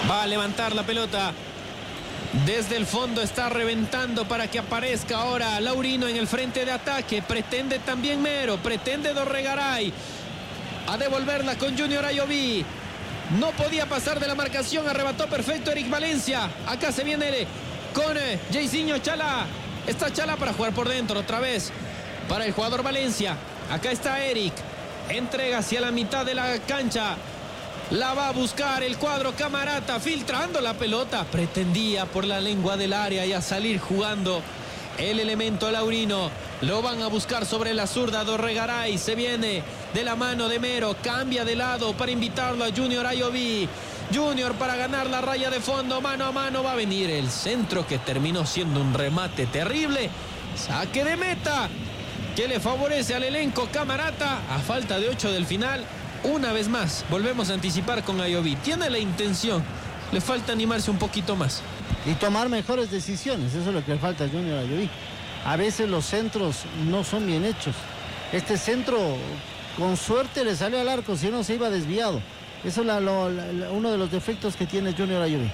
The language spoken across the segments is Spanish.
Va a levantar la pelota. Desde el fondo está reventando para que aparezca ahora Laurino en el frente de ataque. Pretende también Mero, pretende Dorregaray a devolverla con Junior Ayoví. No podía pasar de la marcación, arrebató perfecto Eric Valencia. Acá se viene con Jairzinho Chalá. Está Chalá para jugar por dentro otra vez para el jugador Valencia. Acá está Eric, entrega hacia la mitad de la cancha. La va a buscar el cuadro Camarata, filtrando la pelota. Pretendía por la lengua del área y a salir jugando el elemento Laurino. Lo van a buscar sobre la zurda Dorregaray. Se viene de la mano de Mero. Cambia de lado para invitarlo a Junior Ayoví. Junior para ganar la raya de fondo. Mano a mano va a venir el centro que terminó siendo un remate terrible. Saque de meta que le favorece al elenco Camarata. A falta de 8 del final. Una vez más, volvemos a anticipar con Ayoví. Tiene la intención, le falta animarse un poquito más. Y tomar mejores decisiones, eso es lo que le falta a Junior Ayoví. A veces los centros no son bien hechos. Este centro, con suerte le salió al arco, si no se iba desviado. Eso es uno de los defectos que tiene Junior Ayoví.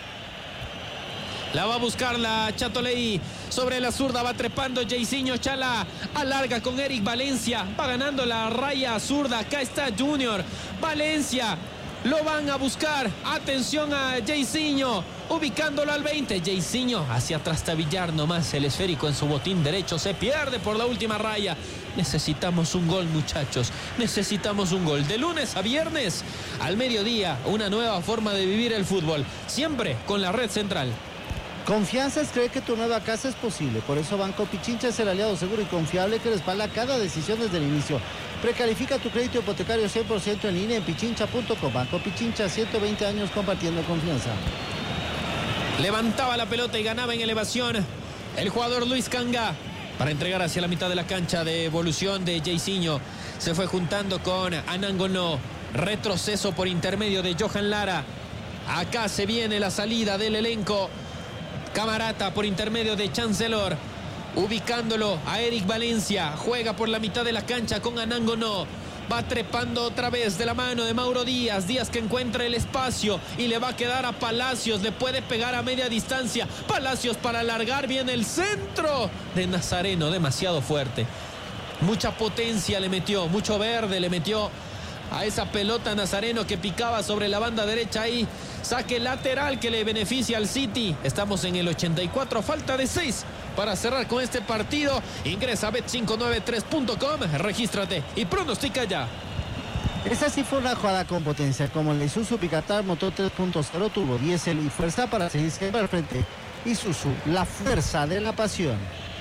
La va a buscar la Chatoleí. Sobre la zurda va trepando Jairzinho Chalá. Alarga con Eric Valencia. Va ganando la raya zurda. Acá está Junior. Valencia. Lo van a buscar. Atención a Jairzinho. Ubicándolo al 20. Jairzinho hacia trastabillar nomás el esférico en su botín derecho. Se pierde por la última raya. Necesitamos un gol, muchachos. Necesitamos un gol. De lunes a viernes, al mediodía, una nueva forma de vivir el fútbol. Siempre con la Red Central. Confianzas cree que tu nueva casa es posible. Por eso Banco Pichincha es el aliado seguro y confiable que respalda cada decisión desde el inicio. Precalifica tu crédito hipotecario 100% en línea en pichincha.com. Banco Pichincha, 120 años compartiendo confianza. Levantaba la pelota y ganaba en elevación el jugador Luis Canga para entregar hacia la mitad de la cancha. De evolución de Jairzinho. Se fue juntando con Anangonó. Retroceso por intermedio de Johan Lara. Acá se viene la salida del elenco Camarata por intermedio de Chancellor, ubicándolo a Eric Valencia. Juega por la mitad de la cancha con Anangonó. Va trepando otra vez de la mano de Mauro Díaz. Díaz que encuentra el espacio y le va a quedar a Palacios. Le puede pegar a media distancia. Palacios para alargar. Viene el centro de Nazareno, demasiado fuerte. Mucha potencia le metió, mucho verde le metió a esa pelota Nazareno que picaba sobre la banda derecha ahí. Saque lateral que le beneficia al City. Estamos en el 84, falta de 6 para cerrar con este partido. Ingresa a bet593.com, regístrate y pronostica ya. Esa sí fue una jugada con potencia, como el Isuzu Picatar Motor 3.0 Turbo Diesel y fuerza para seguir siempre al frente. Isuzu, la fuerza de la pasión.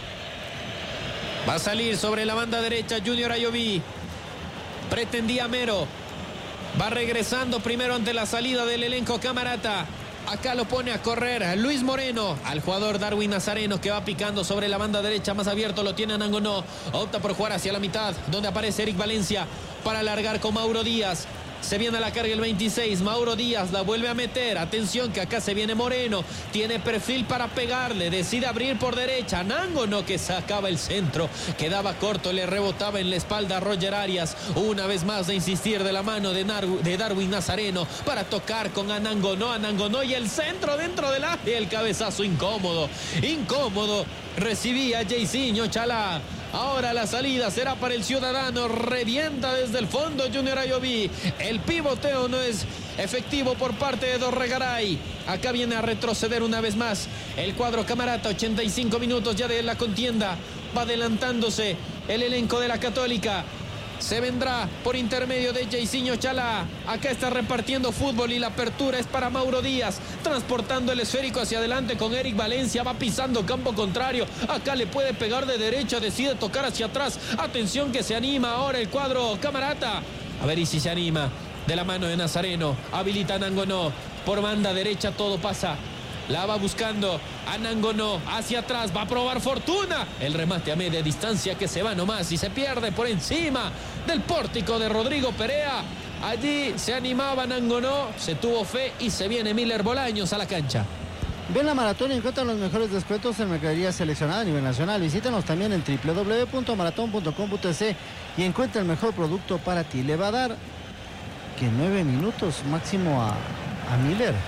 Va a salir sobre la banda derecha Junior Ayoví. Pretendía Mero. Va regresando primero ante la salida del elenco Camarata. Acá lo pone a correr Luis Moreno. Al jugador Darwin Nazareno que va picando sobre la banda derecha. Más abierto lo tiene Anangonó. Opta por jugar hacia la mitad donde aparece Eric Valencia para alargar con Mauro Díaz. Se viene a la carga el 26. Mauro Díaz la vuelve a meter. Atención que acá se viene Moreno. Tiene perfil para pegarle. Decide abrir por derecha. Anangonó que sacaba el centro. Quedaba corto. Le rebotaba en la espalda a Roger Arias. Una vez más de insistir de la mano de Darwin Nazareno para tocar con Anangonó. Anangonó y el centro dentro del área. El cabezazo incómodo. Incómodo. Recibía Jairzinho Chalá. Ahora la salida será para el Ciudadano. Revienta desde el fondo Junior Ayoví. El pivoteo no es efectivo por parte de Dorregaray. Acá viene a retroceder una vez más el cuadro Camarata. 85 minutos ya de la contienda. Va adelantándose el elenco de la Católica. Se vendrá por intermedio de Jairzinho Chalá. Acá está repartiendo fútbol y la apertura es para Mauro Díaz. Transportando el esférico hacia adelante con Eric Valencia. Va pisando campo contrario. Acá le puede pegar de derecha. Decide tocar hacia atrás. Atención que se anima ahora el cuadro Camarata. A ver y si se anima. De la mano de Nazareno. Habilita Anangonó. Por banda derecha todo pasa. La va buscando Anangonó hacia atrás, va a probar fortuna. El remate a media distancia que se va nomás y se pierde por encima del pórtico de Rodrigo Perea. Allí se animaba Anangonó, se tuvo fe y se viene Miller Bolaños a la cancha. Ven la maratón y encuentran los mejores descuentos en mercadería seleccionada a nivel nacional. Visítanos también en www.maraton.com.es y encuentra el mejor producto para ti. Le va a dar que 9 minutos máximo a Miller.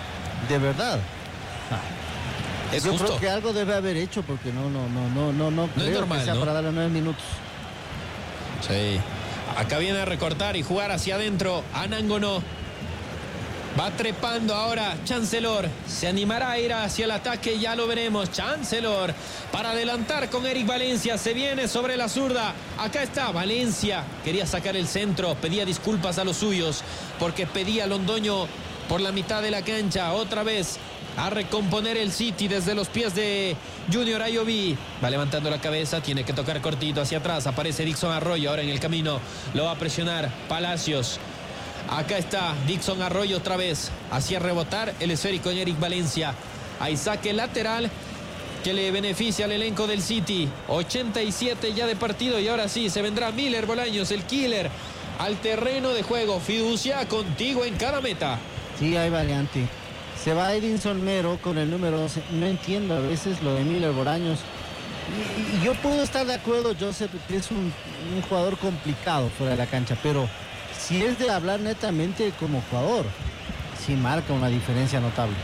De verdad. Es Yo justo. creo que algo debe haber hecho porque no es creo normal, que sea ¿no? para darle 9 minutos. Sí. Acá viene a recortar y jugar hacia adentro. Anangonó. Va trepando ahora Chancellor. Se animará a ir hacia el ataque, ya lo veremos. Chancellor para adelantar con Eric Valencia. Se viene sobre la zurda. Acá está Valencia. Quería sacar el centro. Pedía disculpas a los suyos porque pedía Londoño por la mitad de la cancha. Otra vez a recomponer el City desde los pies de Junior Ayoví. Va levantando la cabeza, tiene que tocar cortito hacia atrás. Aparece Dixon Arroyo ahora en el camino. Lo va a presionar Palacios. Acá está Dixon Arroyo otra vez. Hacia rebotar el esférico en Eric Valencia. Hay saque lateral que le beneficia al elenco del City. 87 ya de partido y ahora sí se vendrá Miller Bolaños, el killer, al terreno de juego. Fiducia contigo en cada meta. Sí, hay variante. Se va Edinson Mero con el número 12. No entiendo a veces lo de Miller Bolaños. Y yo puedo estar de acuerdo, Joseph, que es un jugador complicado fuera de la cancha, pero si es de hablar netamente como jugador, sí marca una diferencia notable.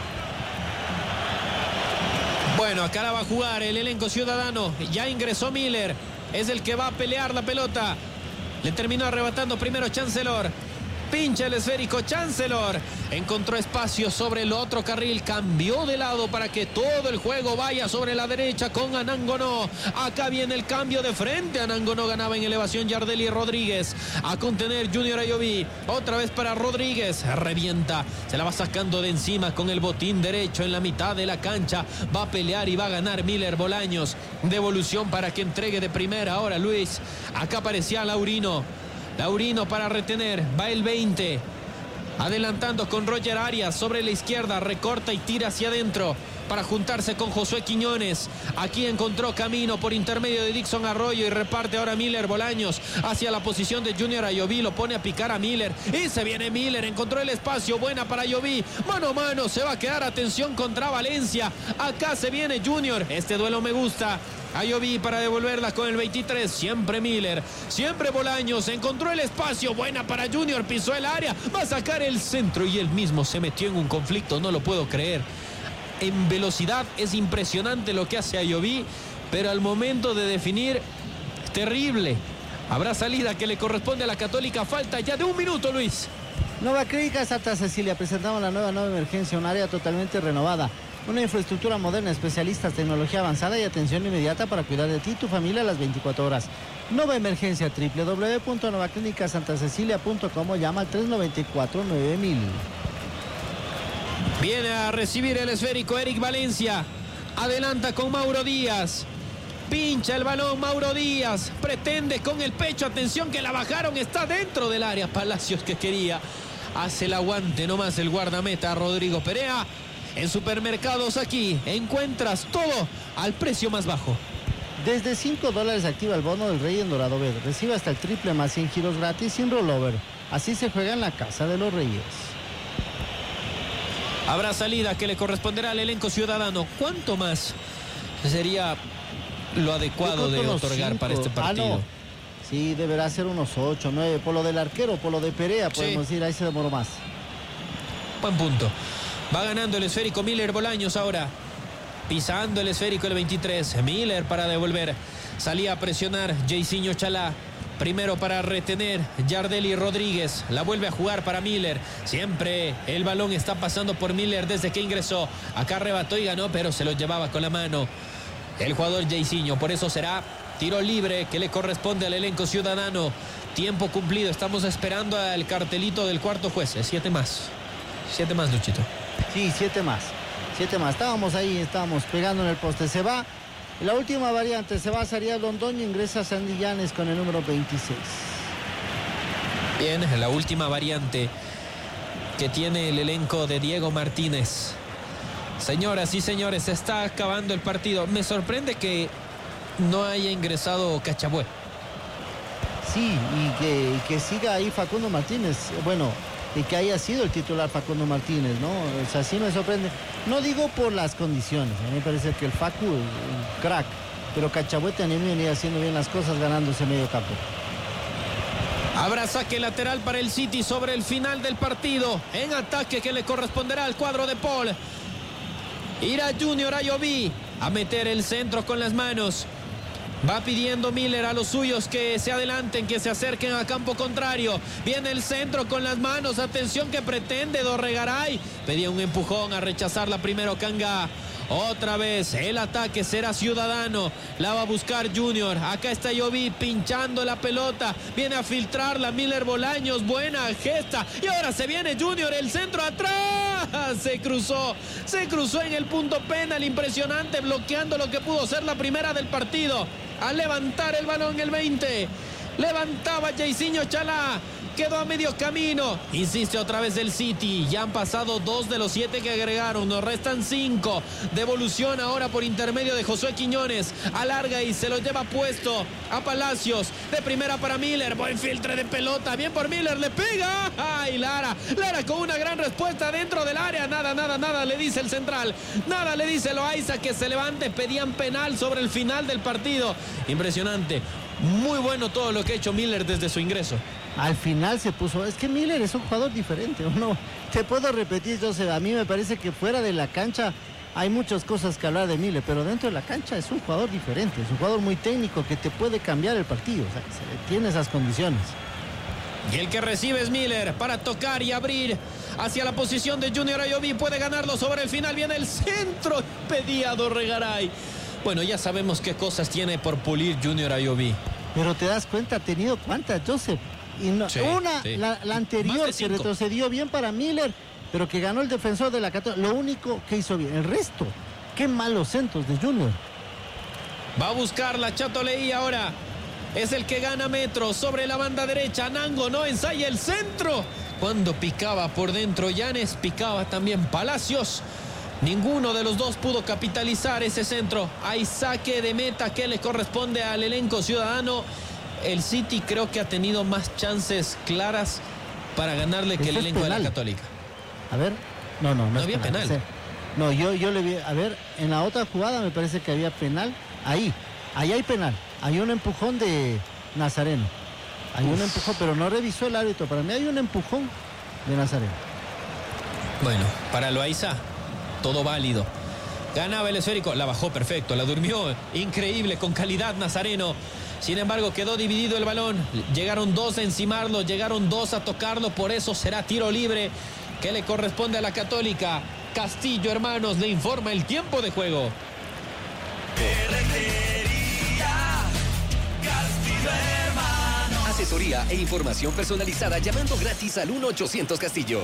Bueno, acá la va a jugar el elenco ciudadano. Ya ingresó Miller. Es el que va a pelear la pelota. Le terminó arrebatando primero Chancellor. Pincha el esférico Chancellor. Encontró espacio sobre el otro carril. Cambió de lado para que todo el juego vaya sobre la derecha con Anangonó. Acá viene el cambio de frente. Anangonó ganaba en elevación Yardelli Rodríguez. A contener Junior Ayoví. Otra vez para Rodríguez. Revienta. Se la va sacando de encima con el botín derecho en la mitad de la cancha. Va a pelear y va a ganar Miller Bolaños. Devolución para que entregue de primera ahora Luis. Acá aparecía Laurino. Laurino para retener, va el 20, adelantando con Roger Arias sobre la izquierda, recorta y tira hacia adentro para juntarse con Josué Quiñones. Aquí encontró camino por intermedio de Dixon Arroyo y reparte ahora Miller Bolaños hacia la posición de Junior Ayoví. Lo pone a picar a Miller y se viene Miller, encontró el espacio, buena para Ayoví, mano a mano, se va a quedar, atención contra Valencia. Acá se viene Junior, este duelo me gusta. Ayoví para devolverla con el 23, siempre Miller, siempre Bolaños, encontró el espacio, buena para Junior, pisó el área, va a sacar el centro y él mismo se metió en un conflicto, no lo puedo creer. En velocidad es impresionante lo que hace Ayoví, pero al momento de definir, terrible. Habrá salida que le corresponde a la Católica, falta ya de 1 minuto, Luis. Nueva Clínica Santa Cecilia, presentamos la nueva emergencia, un área totalmente renovada. Una infraestructura moderna, especialistas, tecnología avanzada y atención inmediata para cuidar de ti y tu familia a las 24 horas. Nueva emergencia, www.novaclinicasantasecilia.com o llama al 394-9000. Viene a recibir el esférico Eric Valencia. Adelanta con Mauro Díaz. Pincha el balón Mauro Díaz. Pretende con el pecho. Atención que la bajaron. Está dentro del área. Palacios que quería. Hace el aguante nomás el guardameta Rodrigo Perea. En Supermercados aquí encuentras todo al precio más bajo. Desde $5 activa el bono del Rey en Dorado Verde. Recibe hasta el triple más 100 giros gratis sin rollover. Así se juega en la Casa de los Reyes. Habrá salida que le corresponderá al elenco ciudadano. ¿Cuánto más sería lo adecuado de otorgar 5 para este partido? No. Sí, deberá ser unos 8, 9. Por lo del arquero, por lo de Perea, podemos decir, ahí se demoró más. Buen punto. Va ganando el esférico Miller Bolaños ahora. Pisando el esférico el 23. Miller para devolver. Salía a presionar Jairzinho Chalá. Primero para retener Yardelli Rodríguez. La vuelve a jugar para Miller. Siempre el balón está pasando por Miller desde que ingresó. Acá arrebató y ganó, pero se lo llevaba con la mano el jugador Jairzinho. Por eso será tiro libre que le corresponde al elenco ciudadano. Tiempo cumplido. Estamos esperando al cartelito del cuarto juez. 7 más. 7 más, Luchito. Sí, 7 más. 7 más. Estábamos ahí, estábamos pegando en el poste. Se va. La última variante, se va a Arias Londoño, ingresa a Sandy Llanes con el número 26. Bien, la última variante que tiene el elenco de Diego Martínez. Señoras y señores, se está acabando el partido. Me sorprende que no haya ingresado Cachabué. Sí, y que siga ahí Facundo Martínez. Bueno, y que haya sido el titular Facundo Martínez, ¿no? O sea, sí me sorprende. No digo por las condiciones, a mí me parece que el Facu, un crack, pero Cachabué también venía haciendo bien las cosas, ganándose medio campo. Habrá saque lateral para el City sobre el final del partido. En ataque que le corresponderá al cuadro de Paul. Irá Junior Ayoví a meter el centro con las manos. Va pidiendo Miller a los suyos que se adelanten, que se acerquen a campo contrario. Viene el centro con las manos. Atención que pretende Dorregaray. Pedía un empujón a rechazarla primero Kanga. Otra vez el ataque será Ciudadano. La va a buscar Junior. Acá está Ayoví pinchando la pelota. Viene a filtrarla Miller Bolaños. Buena gesta. Y ahora se viene Junior. El centro atrás. Se cruzó en el punto penal. Impresionante, bloqueando lo que pudo ser la primera del partido. A levantar el balón el 20. Levantaba Jairzinho Chalá. Quedó a medio camino. Insiste otra vez el City. Ya han pasado 2 de los 7 que agregaron. Nos restan 5. Devolución ahora por intermedio de Josué Quiñones. Alarga y se lo lleva puesto a Palacios. De primera para Miller. Buen filtre de pelota. Bien por Miller. Le pega. ¡Ay, Lara! Lara con una gran respuesta dentro del área. Nada le dice el central. Nada le dice Loaiza que se levante. Pedían penal sobre el final del partido. Impresionante. Muy bueno todo lo que ha hecho Miller desde su ingreso. Al final se puso... Es que Miller es un jugador diferente, ¿o no? Te puedo repetir, José, a mí me parece que fuera de la cancha hay muchas cosas que hablar de Miller, pero dentro de la cancha es un jugador diferente, es un jugador muy técnico que te puede cambiar el partido, o sea, tiene esas condiciones. Y el que recibe es Miller para tocar y abrir hacia la posición de Junior Ayoví. Puede ganarlo sobre el final. Viene el centro. Pedía Dorregaray. Bueno, ya sabemos qué cosas tiene por pulir Junior Ayoví. Pero te das cuenta, ha tenido cuántas, Joseph. Y no, sí, sí. La anterior que retrocedió bien para Miller, pero que ganó el defensor de la Católica. Lo único que hizo bien. El resto, qué malos centros de Junior. Va a buscar la Chato Leí ahora. Es el que gana metros sobre la banda derecha. Nango no ensaya el centro. Cuando picaba por dentro Llanes, picaba también Palacios. Ninguno de los dos pudo capitalizar ese centro. Hay saque de meta que le corresponde al elenco ciudadano. El City creo que ha tenido más chances claras para ganarle que el elenco de la Católica. A ver, no había penal. No, yo le vi, a ver, en la otra jugada me parece que había penal. Ahí hay penal. Hay un empujón de Nazareno. Hay un empujón, pero no revisó el árbitro. Para mí hay un empujón de Nazareno. Bueno, para Loaiza, todo válido. Ganaba el esférico, la bajó perfecto, la durmió, increíble, con calidad Nazareno. Sin embargo, quedó dividido el balón. Llegaron 2 a encimarlo, llegaron 2 a tocarlo. Por eso será tiro libre que le corresponde a la Católica. Castillo, hermanos, le informa el tiempo de juego. Asesoría e información personalizada llamando gratis al 1-800 Castillo.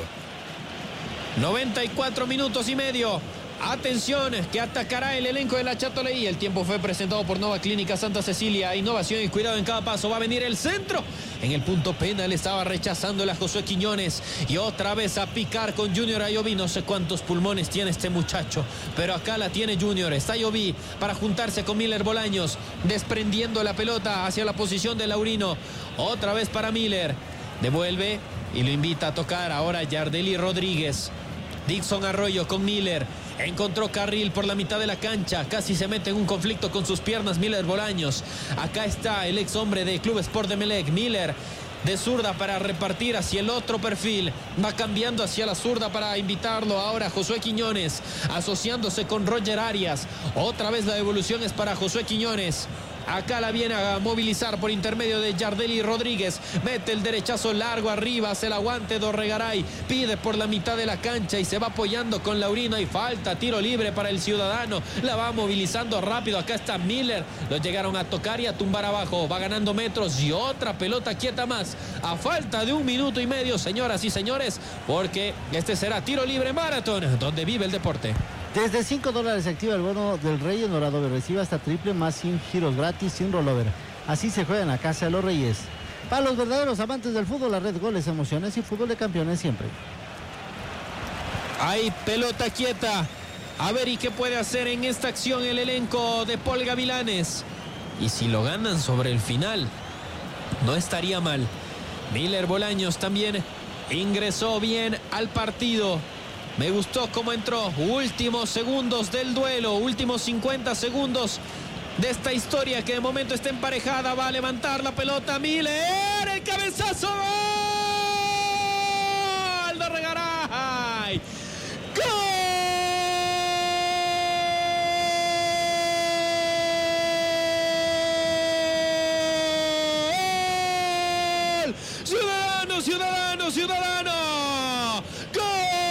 94 minutos y medio. Atención, que atacará el elenco de la Chato Leí. El tiempo fue presentado por Nova Clínica Santa Cecilia. Innovación y cuidado en cada paso. Va a venir el centro. En el punto penal estaba rechazando la Josué Quiñones. Y otra vez a picar con Junior Ayoví. No sé cuántos pulmones tiene este muchacho, pero acá la tiene Junior. Está Ayoví para juntarse con Miller Bolaños, desprendiendo la pelota hacia la posición de Laurino. Otra vez para Miller. Devuelve y lo invita a tocar ahora Yardeli Rodríguez. Dixon Arroyo con Miller. Encontró carril por la mitad de la cancha. Casi se mete en un conflicto con sus piernas Miller Bolaños. Acá está el ex hombre de Club Sport de Emelec. Miller de zurda para repartir hacia el otro perfil. Va cambiando hacia la zurda para invitarlo ahora Josué Quiñones. Asociándose con Roger Arias. Otra vez la devolución es para Josué Quiñones. Acá la viene a movilizar por intermedio de Yardeli Rodríguez. Mete el derechazo largo arriba. Se el aguante Dorregaray. Pide por la mitad de la cancha y se va apoyando con Laurino. Y falta, tiro libre para el ciudadano. La va movilizando rápido. Acá está Miller. Lo llegaron a tocar y a tumbar abajo. Va ganando metros y otra pelota quieta más. A falta de 1 minuto y medio, señoras y señores. Porque este será tiro libre maratón, donde vive el deporte. Desde $5 se activa el bono del Rey en Dorado. Recibe hasta triple más 100 giros gratis sin rollover. Así se juega en la casa de los Reyes. Para los verdaderos amantes del fútbol, la red Goles, emociones y fútbol de campeones siempre. Hay pelota quieta. A ver, ¿y qué puede hacer en esta acción el elenco de Paul Gavilanes? Y si lo ganan sobre el final, no estaría mal. Miller Bolaños también ingresó bien al partido. Me gustó cómo entró. Últimos segundos del duelo. Últimos 50 segundos de esta historia que de momento está emparejada. Va a levantar la pelota Miller. de cabezazo. ¡Gol! Dorregaray. ¡Gol! ¡Ciudadano, ciudadano, ciudadano! ¡Gol!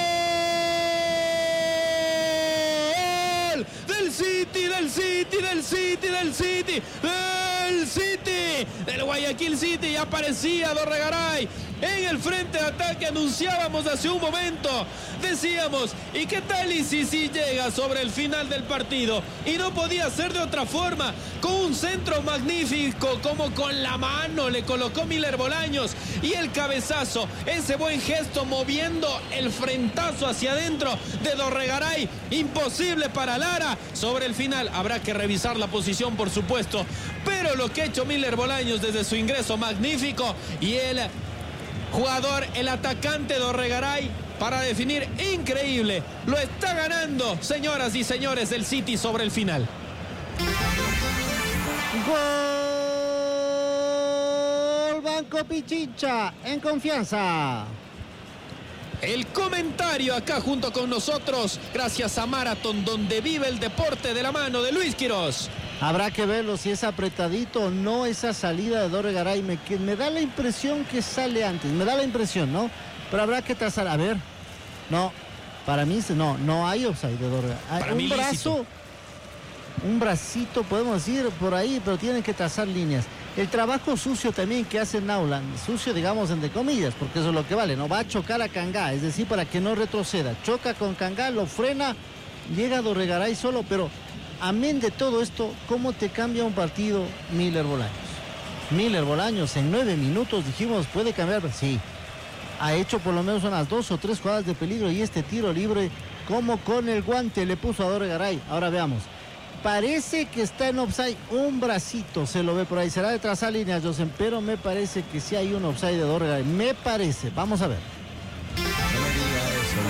Del City, del City, del City, del City, del City, del Guayaquil City. Ya aparecía Dorregaray en el frente de ataque. Anunciábamos hace un momento, decíamos, ¿y qué tal y si llega sobre el final del partido? Y no podía ser de otra forma, con un centro magnífico, como con la mano le colocó Miller Bolaños, y el cabezazo, ese buen gesto moviendo el frentazo hacia adentro de Dorregaray, imposible para Lara. Sobre el final habrá que revisar la posición, por supuesto, pero lo que ha hecho Miller Bolaños desde su ingreso magnífico, y el jugador, el atacante Dorregaray, para definir, increíble. Lo está ganando, señoras y señores, del City sobre el final. Gol Banco Pichincha, en confianza. El comentario acá junto con nosotros, gracias a Marathon, donde vive el deporte, de la mano de Luis Quiroz. Habrá que verlo si es apretadito o no esa salida de Dorregaray. Me da la impresión que sale antes, me da la impresión, ¿no? Pero habrá que trazar, a ver. No, para mí no hay offside de Dorregaray. Hay un brazo, lícito. Un bracito, podemos decir, por ahí, pero tienen que trazar líneas. El trabajo sucio también que hace Naula, sucio digamos entre comillas, porque eso es lo que vale, ¿no? Va a chocar a Kangá, es decir, para que no retroceda. Choca con Kangá, lo frena, llega Dorregaray solo, pero amén de todo esto, ¿cómo te cambia un partido Miller Bolaños? Miller Bolaños en 9 minutos dijimos, ¿puede cambiar? Sí. Ha hecho por lo menos unas 2 o 3 jugadas de peligro, y este tiro libre, como con el guante le puso a Dorregaray. Ahora veamos. Parece que está en offside, un bracito se lo ve por ahí. Será de trazar líneas, José, pero me parece que sí hay un offside de Dorregaray. Me parece, vamos a ver. No me diga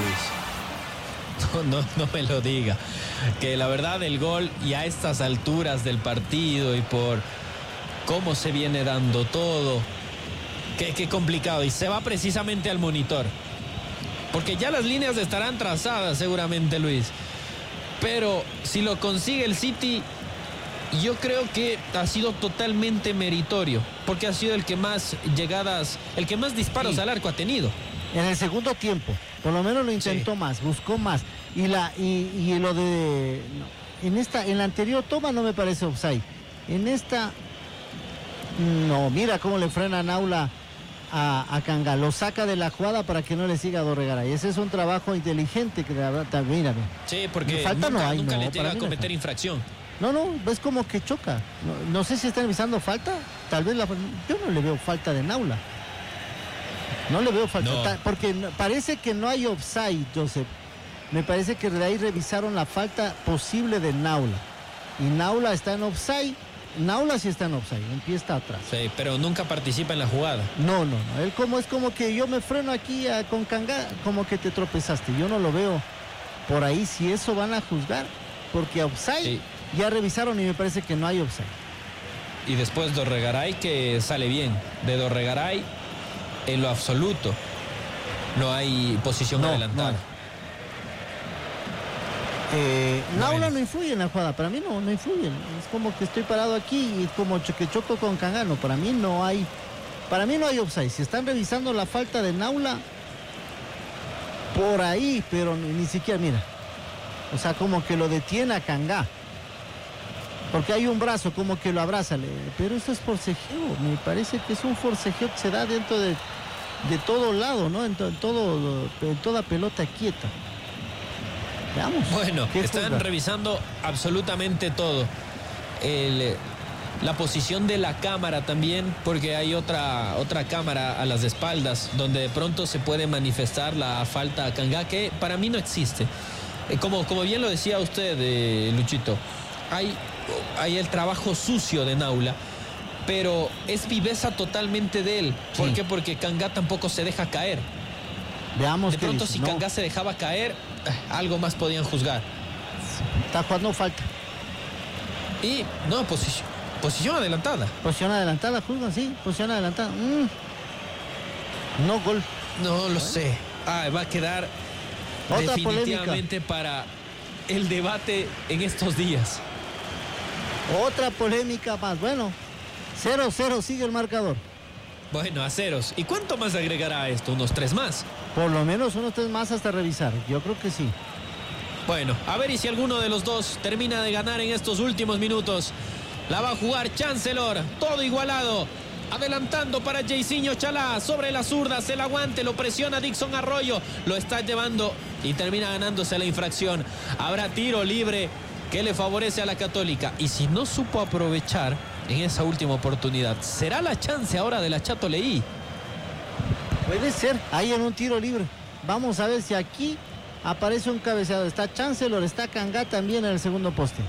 eso, Luis. No me lo diga. Que la verdad el gol, y a estas alturas del partido y por cómo se viene dando todo, qué complicado. Y se va precisamente al monitor, porque ya las líneas estarán trazadas seguramente, Luis. Pero si lo consigue el City, yo creo que ha sido totalmente meritorio, porque ha sido el que más llegadas, el que más disparos al arco ha tenido. En el segundo tiempo, por lo menos lo intentó más, buscó más. Y lo de... No, en la anterior toma no me parece offside. En esta... No, mira cómo le frena Naula a Kangá. Lo saca de la jugada para que no le siga a Dorregaray. Ese es un trabajo inteligente que mírame. Sí, porque falta nunca le llega a cometer infracción. No, es como que choca. No sé si están revisando falta. Tal vez yo no le veo falta de Naula. No le veo falta. No. Porque parece que no hay offside, Joseph. Me parece que de ahí revisaron la falta posible de Naula. Y Naula está en offside. Naula sí está en offside, un pie está atrás. Sí, pero nunca participa en la jugada. No. Él es como que yo me freno aquí con Kangá, como que te tropezaste. Yo no lo veo por ahí si eso van a juzgar. Porque offside sí. Ya revisaron y me parece que no hay offside. Y después Dorregaray, que sale bien. De Dorregaray, en lo absoluto, no hay posición adelantada. Naula no influye en la jugada, para mí no influye. Es como que estoy parado aquí y como que choco con Kangano. Para mí no hay offside. Si están revisando la falta de Naula por ahí, pero ni siquiera, mira. O sea, como que lo detiene a Kangá. Porque hay un brazo como que lo abraza. Pero eso es forcejeo. Me parece que es un forcejeo que se da dentro de todo lado, ¿no? En toda pelota quieta. Veamos. Bueno, están revisando absolutamente todo. La posición de la cámara también, porque hay otra cámara a las espaldas donde de pronto se puede manifestar la falta a Kangá, que para mí no existe. Como bien lo decía usted, Luchito, hay el trabajo sucio de Naula, pero es viveza totalmente de él. ¿Por Sí. qué? Porque Kangá tampoco se deja caer. Veamos De pronto, si Kangá se dejaba caer, algo más podían juzgar. Está jugando falta. Y no, posición adelantada. Posición adelantada, juzgan, sí. Posición adelantada. No gol. No lo sé. Va a quedar Otra definitivamente para el debate en estos días. Otra polémica más. Bueno, 0-0 sigue el marcador. Bueno, a ceros. ¿Y cuánto más agregará a esto? ¿Unos 3 más? Por lo menos unos 3 más hasta revisar. Yo creo que sí. Bueno, a ver y si alguno de los dos termina de ganar en estos últimos minutos. La va a jugar Chancellor, todo igualado. Adelantando para Jairzinho Chalá, sobre la zurda, se la aguante, lo presiona Dixon Arroyo. Lo está llevando y termina ganándose la infracción. Habrá tiro libre que le favorece a la Católica. Y si no supo aprovechar en esa última oportunidad, ¿será la chance ahora de la Chato Leí? Puede ser, ahí en un tiro libre. Vamos a ver si aquí aparece un cabeceado. Está Chancellor, está Cangá también en el segundo poste.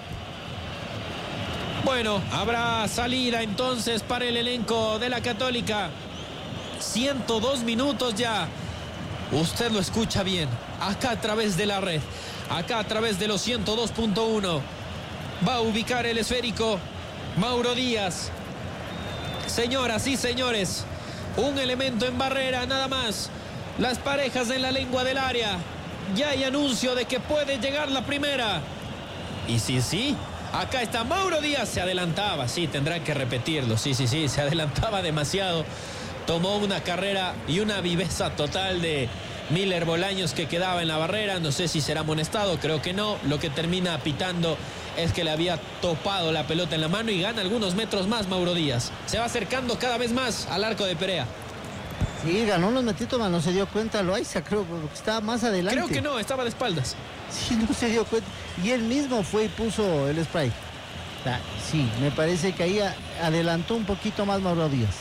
Bueno, habrá salida entonces para el elenco de la Católica. 102 minutos ya. Usted lo escucha bien. Acá a través de la red. Acá a través de los 102.1. Va a ubicar el esférico Mauro Díaz. Señoras y señores, un elemento en barrera nada más. Las parejas en la lengua del área. Ya hay anuncio de que puede llegar la primera. Y sí. Acá está Mauro Díaz, se adelantaba, sí, tendrá que repetirlo, sí, se adelantaba demasiado. Tomó una carrera y una viveza total de Miller Bolaños que quedaba en la barrera. No sé si será amonestado, creo que no. Lo que termina pitando es que le había topado la pelota en la mano y gana algunos metros más Mauro Díaz. Se va acercando cada vez más al arco de Perea. Sí, ganó unos metitos, más no se dio cuenta Loaiza, creo que estaba más adelante. Creo que no, estaba de espaldas. Sí, no se dio cuenta. Y él mismo fue y puso el spray. Sí, me parece que ahí adelantó un poquito más Mauro Díaz.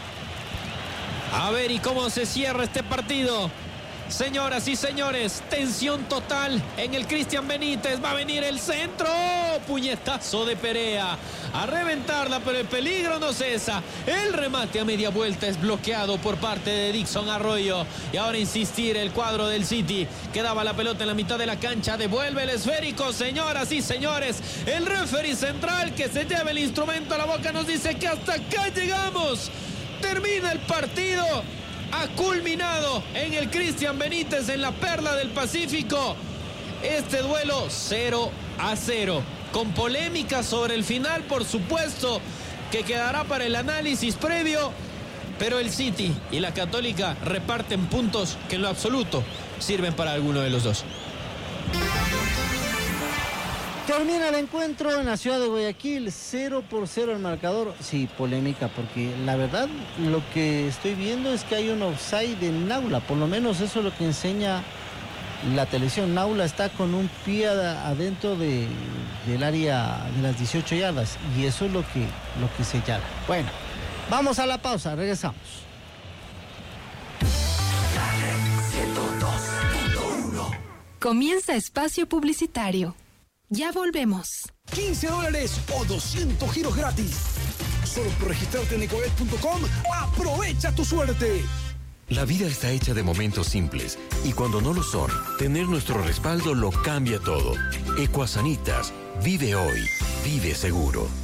A ver, ¿y cómo se cierra este partido? Señoras y señores, tensión total en el Cristian Benítez. Va a venir el centro. Puñetazo de Perea. A reventarla, pero el peligro no cesa. El remate a media vuelta es bloqueado por parte de Dixon Arroyo. Y ahora insistir el cuadro del City. Quedaba la pelota en la mitad de la cancha. Devuelve el esférico, señoras y señores. El referee central que se lleva el instrumento a la boca nos dice que hasta acá llegamos. Termina el partido. Ha culminado en el Cristian Benítez en la Perla del Pacífico. Este duelo 0-0. Con polémica sobre el final, por supuesto, que quedará para el análisis previo. Pero el City y la Católica reparten puntos que en lo absoluto sirven para alguno de los dos. Termina el encuentro en la ciudad de Guayaquil, 0-0 el marcador. Sí, polémica, porque la verdad lo que estoy viendo es que hay un offside en Naula, por lo menos eso es lo que enseña la televisión. Naula está con un pie adentro del área de las 18 yardas y eso es lo que señala. Bueno, vamos a la pausa, regresamos. Comienza espacio publicitario. Ya volvemos. $15 o 200 giros gratis. Solo por registrarte en ecobet.com, aprovecha tu suerte. La vida está hecha de momentos simples y cuando no lo son, tener nuestro respaldo lo cambia todo. Ecuasanitas, vive hoy, vive seguro.